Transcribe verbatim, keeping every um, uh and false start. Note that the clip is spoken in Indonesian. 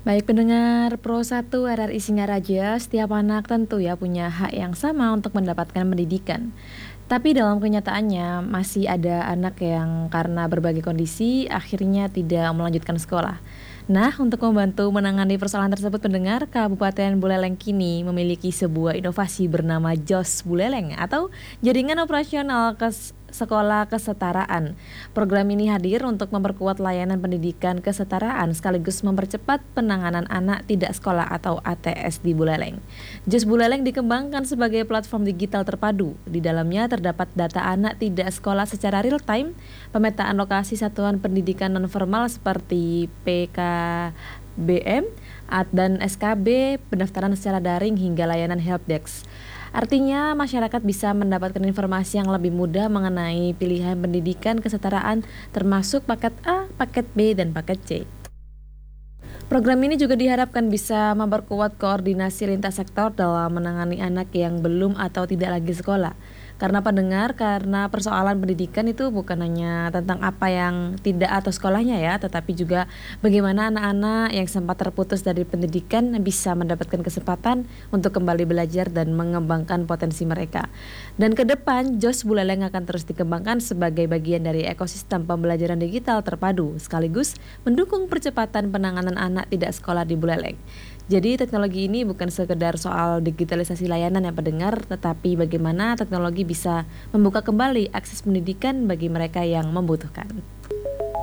Baik pendengar Pro satu R R I Singaraja, setiap anak tentu ya punya hak yang sama untuk mendapatkan pendidikan. Tapi dalam kenyataannya masih ada anak yang karena berbagai kondisi akhirnya tidak melanjutkan sekolah. Nah, untuk membantu menangani persoalan tersebut pendengar, Kabupaten Buleleng kini memiliki sebuah inovasi bernama JOS Buleleng atau Jaringan Operasional Kes Sekolah Kesetaraan. Program ini hadir untuk memperkuat layanan pendidikan kesetaraan sekaligus mempercepat penanganan anak tidak sekolah atau A T S di Buleleng. JOS Buleleng dikembangkan sebagai platform digital terpadu. Di dalamnya terdapat data anak tidak sekolah secara real time, pemetaan lokasi satuan pendidikan nonformal seperti P K B M, A T dan S K B, pendaftaran secara daring hingga layanan helpdesk. Artinya masyarakat bisa mendapatkan informasi yang lebih mudah mengenai pilihan pendidikan kesetaraan termasuk paket A, paket B, dan paket C. Program ini juga diharapkan bisa memperkuat koordinasi lintas sektor dalam menangani anak yang belum atau tidak lagi sekolah. Karena pendengar, karena persoalan pendidikan itu bukan hanya tentang apa yang tidak atau sekolahnya ya, tetapi juga bagaimana anak-anak yang sempat terputus dari pendidikan bisa mendapatkan kesempatan untuk kembali belajar dan mengembangkan potensi mereka. Dan ke depan, JOS Buleleng akan terus dikembangkan sebagai bagian dari ekosistem pembelajaran digital terpadu, sekaligus mendukung percepatan penanganan anak tidak sekolah di Buleleng. Jadi teknologi ini bukan sekedar soal digitalisasi layanan yang pendengar, tetapi bagaimana teknologi bisa membuka kembali akses pendidikan bagi mereka yang membutuhkan.